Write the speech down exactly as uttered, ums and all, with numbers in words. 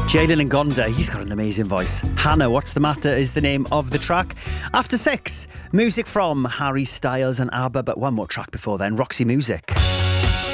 Jalen Ngonda, he's got an amazing voice. Hannah, What's the Matter is the name of the track. After six, music from Harry Styles and ABBA, but one more track before then, Roxy Music.